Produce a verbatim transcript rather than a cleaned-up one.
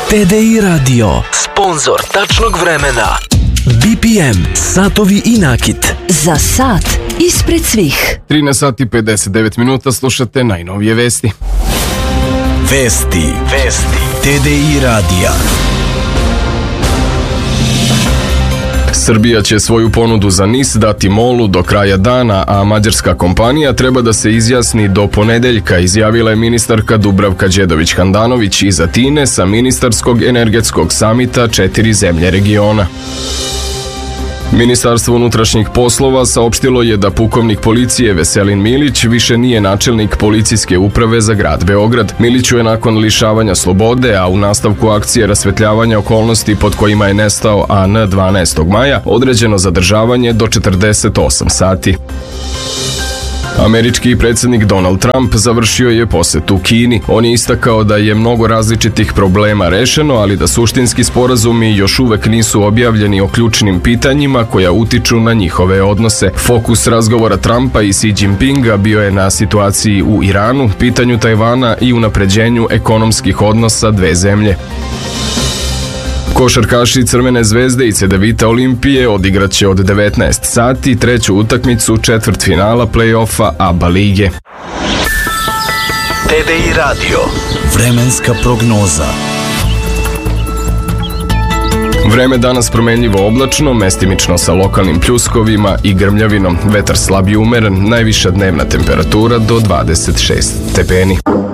T D I Radio, sponzor tačnog vremena. B P M, satovi i nakit. Za sat ispred svih. trinaest sati i pedeset devet minuta, slušate najnovije vesti. Vesti, vesti, T D I radija. Srbija će svoju ponudu za N I S dati MOL-u do kraja dana, a mađarska kompanija treba da se izjasni do ponedeljka, izjavila je ministarka Dubravka Đedović-Handanović iz Atine sa ministarskog energetskog samita četiri zemlje regiona. Ministarstvo unutrašnjih poslova saopštilo je da pukovnik policije Veselin Milić više nije načelnik policijske uprave za grad Beograd. Miliću je nakon lišavanja slobode, a u nastavku akcije rasvetljavanja okolnosti pod kojima je nestao A N dvanaestog maja, određeno zadržavanje do četrdeset osam sati. Američki predsjednik Donald Trump završio je posetu Kini. On je istakao da je mnogo različitih problema rešeno, ali da suštinski sporazumi još uvek nisu objavljeni o ključnim pitanjima koja utiču na njihove odnose. Fokus razgovora Trumpa i Xi Jinpinga bio je na situaciji u Iranu, pitanju Tajvana i unapređenju ekonomskih odnosa dve zemlje. Košarkaši Crvene zvezde i Cedevita Olimpije odigraće od devetnaest sati treću utakmicu četvrtfinala play-offa A B A lige. T D I radio, vremenska prognoza. Vreme danas promenljivo oblačno, mestimično sa lokalnim pljuskovima i grmljavinom. Vetar slab i umeren, najviša dnevna temperatura do dvadeset šest stepeni.